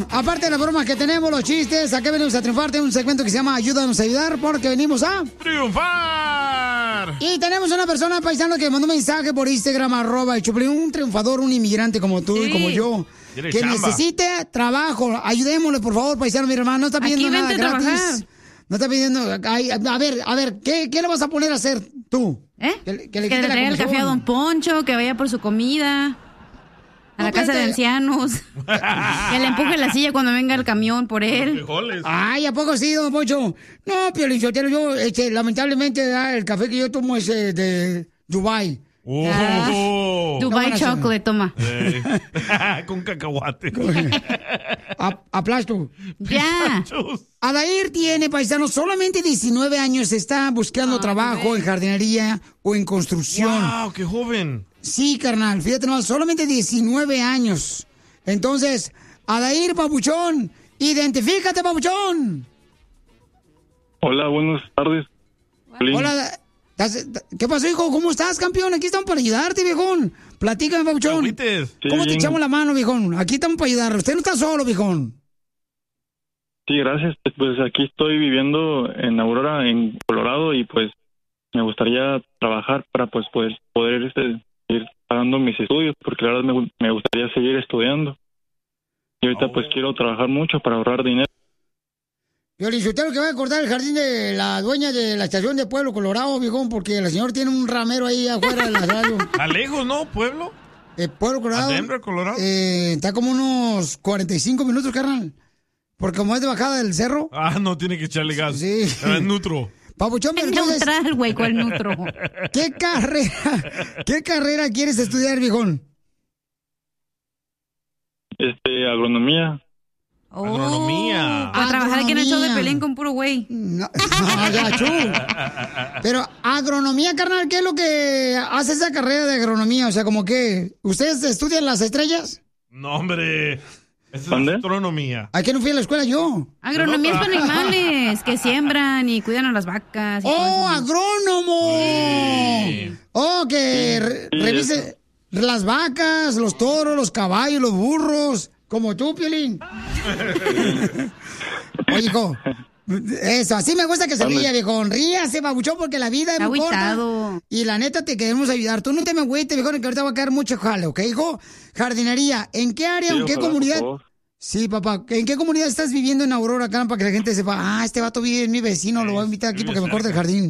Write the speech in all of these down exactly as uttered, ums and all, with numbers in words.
aparte de las bromas que tenemos, los chistes, ¿a qué venimos a triunfar? Tenemos un segmento que se llama Ayúdanos a ayudar, porque venimos a... ¡triunfar! Y tenemos una persona, paisano, que mandó un mensaje por Instagram, arroba el Choplin, un triunfador, un inmigrante como tú sí. y como yo, que chamba. necesite trabajo. Ayudémosle, por favor, paisano, mi hermano, no está pidiendo nada gratis. Trabajar. No está pidiendo... Ay, a ver, a ver, ¿qué, ¿qué le vas a poner a hacer tú? ¿Eh? Que, que le, que le traiga el café a Don Poncho, que vaya por su comida... A la no, casa de ancianos. Que le empuje la silla cuando venga el camión por él. Ay, ¿a poco sí, Don Poncho? No, Piolín Sotelo, yo, este, lamentablemente, el café que yo tomo es eh, de Dubai. Oh. Ah, Dubai no, Chocolate, toma. Eh. Con cacahuate. A, aplasto. Ya. Adair tiene, paisano, solamente diecinueve años. Está buscando oh, trabajo en jardinería o en construcción. ¡Wow! ¡Qué joven! Sí, carnal, fíjate nomás, solamente diecinueve años. Entonces, Adair, papuchón, identifícate, papuchón. Hola, buenas tardes. Hola, ¿qué pasó, hijo? ¿Cómo estás, campeón? Aquí estamos para ayudarte, viejón. Platícame, papuchón. Sí, ¿Cómo te bien. echamos la mano, viejón? Aquí estamos para ayudar. Usted no está solo, viejón. Sí, gracias. Pues aquí estoy viviendo en Aurora, en Colorado, y pues me gustaría trabajar para pues poder, poder este... ir pagando mis estudios, porque la verdad me, me gustaría seguir estudiando. Y ahorita oh. pues quiero trabajar mucho para ahorrar dinero. Yo le insulté que va a cortar el jardín de la dueña de la estación de Pueblo Colorado, viejón, porque la señora tiene un ramero ahí afuera de la radio. ¿A lejos, no? ¿Pueblo? Eh, Pueblo Colorado. ¿A Denver, Colorado? Eh, está como unos cuarenta y cinco minutos, carnal. Porque como es de bajada del cerro. Ah, no, tiene que echarle gas. Sí. Es neutro. Papuchón, pero es entonces, neutral, güey, ¿cuál neutro? ¿Qué carrera, qué carrera quieres estudiar, viejón? Este, agronomía. Oh, agronomía. Para trabajar aquí en el show de Pelín con puro güey. No, no, ya, chu. Pero, agronomía, carnal, ¿qué es lo que hace esa carrera de agronomía? O sea, como que, ¿ustedes estudian las estrellas? No, hombre. Esa ¿Dónde? es astronomía. ¿A qué no fui a la escuela yo? Agronomía es para animales que siembran y cuidan a las vacas. Y ¡Oh, agrónomo! Sí. ¡Oh, que re sí, revise las vacas, los toros, los caballos, los burros! Como tú, Piolín. Oye, hijo, eso, así me gusta que se ría, viejo. Ríase, babuchón, porque la vida es muy corta. Y la neta te queremos ayudar. Tú no te me agüites, viejo, que ahorita va a caer mucho jale, ¿ok, hijo? Jardinería, ¿en qué área, sí, en qué ojalá, comunidad? Sí, papá, ¿en qué comunidad estás viviendo en Aurora, acá, para que la gente sepa? Ah, este vato vive en mi vecino, lo voy a invitar aquí porque me corta el jardín.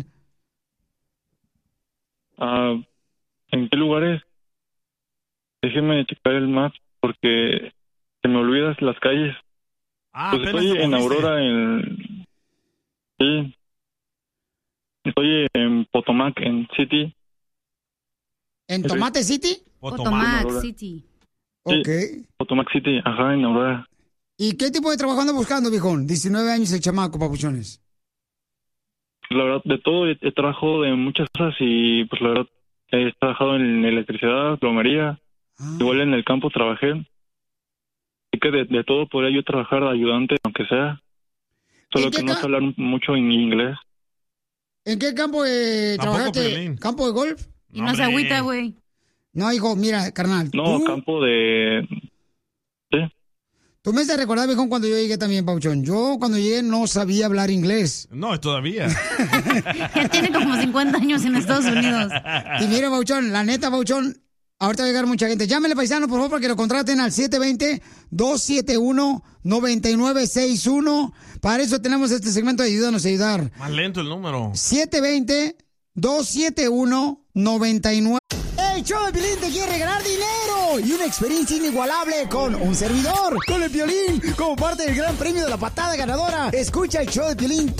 Ah, ¿en qué lugares? Déjeme checar el map, porque se me olvidan las calles. Ah, pues estoy en Aurora, en... Sí. Estoy en Potomac, en City. ¿En Tomate City? Potomac, Potomac City. Sí, Ok. Potomac City, ajá, en Aurora. ¿Y qué tipo de trabajo anda buscando, viejón? diecinueve años el chamaco, papuchones. La verdad, de todo, he, he trabajado de muchas cosas y pues la verdad he trabajado en electricidad, plomería, ah. igual en el campo trabajé. Así que de, de todo podría yo trabajar de ayudante, aunque sea. Solo que no sé hablar mucho en inglés. ¿En qué campo eh, trabajaste? ¿Campo de golf? Y no, no se agüita, güey. No, hijo, mira, carnal. No, ¿tú? campo de... Sí. Tú me has recordado, viejón, cuando yo llegué también, Pauchón. Yo cuando llegué no sabía hablar inglés. No, todavía. Ya tiene como cincuenta años en Estados Unidos. Y mira, Pauchón, la neta, Pauchón, ahorita va a llegar mucha gente. Llámele, paisano, por favor, para que lo contraten al siete dos cero, dos siete uno, nueve nueve seis uno. Para eso tenemos este segmento de Ayúdanos a Ayudar. Más lento el número. siete dos cero, dos siete uno, nueve nueve. El show de Piolín te quiere regalar dinero y una experiencia inigualable con un servidor, con el Piolín, como parte del gran premio de la patada ganadora. Escucha el show de Piolín